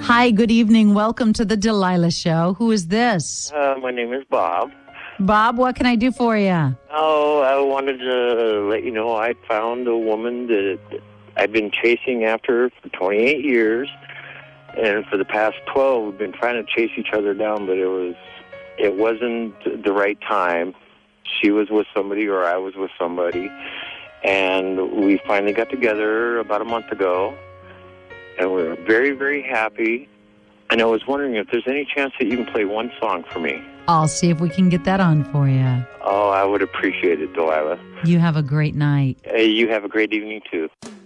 Hi, good evening. Welcome to the Delilah Show. Who is this? My name is Bob. Bob, what can I do for you? Oh, I wanted to let you know I found a woman that I've been chasing after for 28 years. And for the past 12, we've been trying to chase each other down, but it wasn't the right time. She was with somebody or I was with somebody. And we finally got together about a month ago. And we're very, very happy. And I was wondering if there's any chance that you can play one song for me. I'll see if we can get that on for you. Oh, I would appreciate it, Delilah. You have a great night. You have a great evening, too.